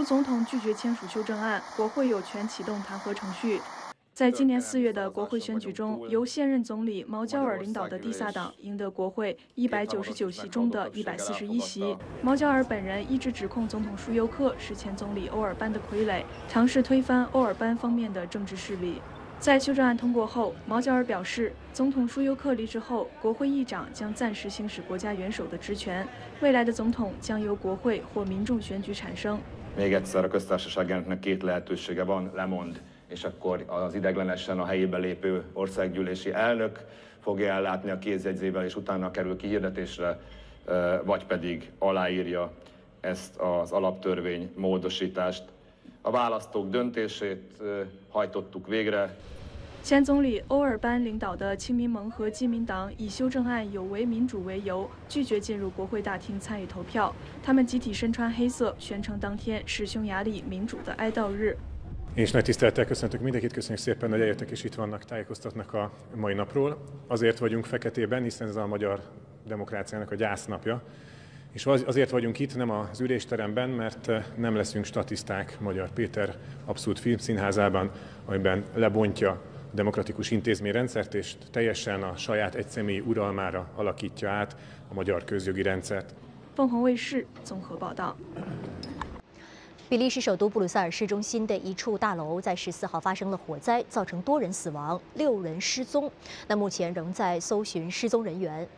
总统拒绝签署修正案，国会有权启动弹劾程序。在今年4月的国会选举中，由现任总理毛焦尔领导的蒂萨党赢得国会199席中的141席。毛焦尔本人一直指控总统舒尤克是前总理欧尔班的傀儡，尝试推翻欧尔班方面的政治势力。在修正案通过后，毛焦尔表示，总统舒尤克离职后，国会议长将暂时行使国家元首的职权，未来的总统将由国会或民众选举产生。 Még egyszer a köztársaság elnöknek 2 lehetősége van, lemond, és akkor az ideiglenesen a helyébe lépő országgyűlési elnök fogja ellátni a kézjegyzével, és utána kerül kihirdetésre, vagy pedig aláírja ezt az alaptörvény módosítást. A választók döntését hajtottuk végre. 前总理欧尔班领导的亲民盟和基民党以修正案有违民主为由，拒绝进入国会大厅参与投票。他们集体身穿黑色，宣称当天是匈牙利民主的哀悼日。 És nagy tisztelettel köszöntök mindenkit, köszönjük szépen, hogy eljöttek és itt vannak, tájékoztatnak a mai napról. Azért vagyunk feketében, hiszen ez a magyar demokráciának a gyásznapja. És azért vagyunk itt, nem az ülésteremben, mert nem leszünk statiszták Magyar Péter Abszolút Filmszínházában, amiben lebontja a demokratikus intézményrendszert, és teljesen a saját egyszemélyi uralmára alakítja át a magyar közjogi rendszert. 凤凰卫视综合报道。 比利时首都布鲁塞尔市中心的一处大楼在14号发生了火灾，造成多人死亡，6人失踪。那目前仍在搜寻失踪人员。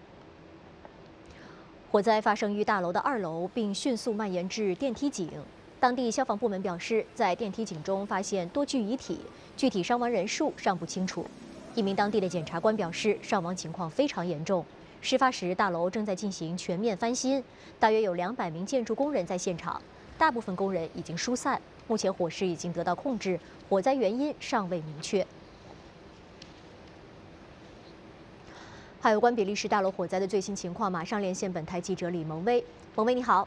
火灾发生于大楼的2楼，并迅速蔓延至电梯井。当地消防部门表示，在电梯井中发现多具遗体，具体伤亡人数尚不清楚。一名当地的检察官表示，伤亡情况非常严重。事发时，大楼正在进行全面翻新，大约有200名建筑工人在现场。 大部分工人已经疏散，目前火势已经得到控制，火灾原因尚未明确。还有关比利时大楼火灾的最新情况，马上连线本台记者李萌薇。萌薇，你好。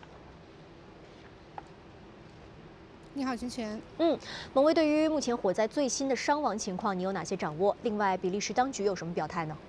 你好，全全。 萌薇，对于目前火灾最新的伤亡情况，你有哪些掌握？另外，比利时当局有什么表态呢？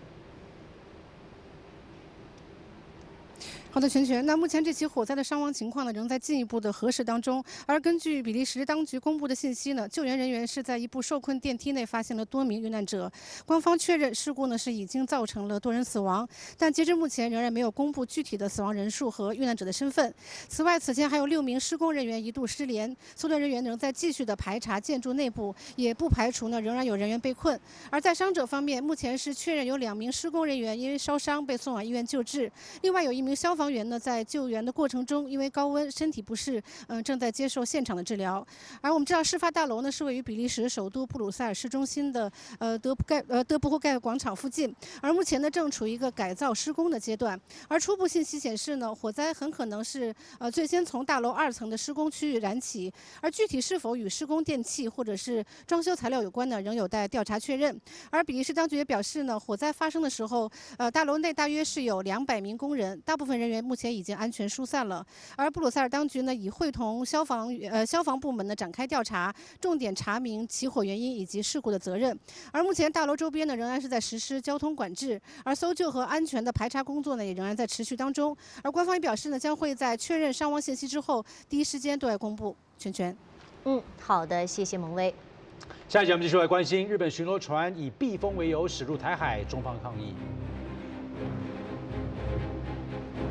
好的，全全。那目前这起火灾的伤亡情况呢，仍在进一步的核实当中。而根据比利时当局公布的信息呢，救援人员是在一部受困电梯内发现了多名遇难者。官方确认事故呢是已经造成了多人死亡，但截至目前仍然没有公布具体的死亡人数和遇难者的身份。此外，此前还有6名施工人员一度失联，搜救人员仍在继续的排查建筑内部，也不排除呢仍然有人员被困。而在伤者方面，目前是确认有2名施工人员因为烧伤被送往医院救治，另外有1名消防员呢，在救援的过程中，因为高温身体不适，正在接受现场的治疗。而我们知道，事发大楼呢是位于比利时首都布鲁塞尔市中心的德布霍盖广场附近，而目前呢正处于一个改造施工的阶段。而初步信息显示呢，火灾很可能是最先从大楼2层的施工区域燃起，而具体是否与施工电器或者是装修材料有关呢，仍有待调查确认。而比利时当局也表示呢，火灾发生的时候，大楼内大约是有200名工人，大部分人员目前已经安全疏散了。而布鲁塞尔当局呢，已会同消防部门呢展开调查，重点查明起火原因以及事故的责任。而目前大楼周边呢，仍然是在实施交通管制，而搜救和安全的排查工作呢，也仍然在持续当中。而官方也表示呢，将会在确认伤亡信息之后，第一时间对外公布。全。 好的，谢谢萌薇。 下一节我们继续来关心日本巡逻船以避风为由驶入台海，中方抗议。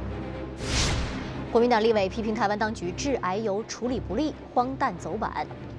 国民党立委批评台湾当局治癌油处理不力，荒诞走板。